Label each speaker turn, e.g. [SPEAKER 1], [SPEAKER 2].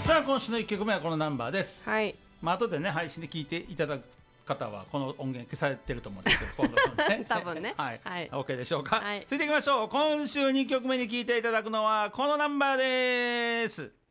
[SPEAKER 1] さあ今週の1曲目はこのナンバーです。
[SPEAKER 2] はい。
[SPEAKER 1] 後でね配信で聞いていただく方はこの音源消されてると思うんですけど今度ね
[SPEAKER 2] 多分ね
[SPEAKER 1] はい、
[SPEAKER 2] はい、
[SPEAKER 1] OK でしょうか、
[SPEAKER 2] はい、
[SPEAKER 1] ついていきましょう。今週2曲目に聴いていただくのはこのナンバーです。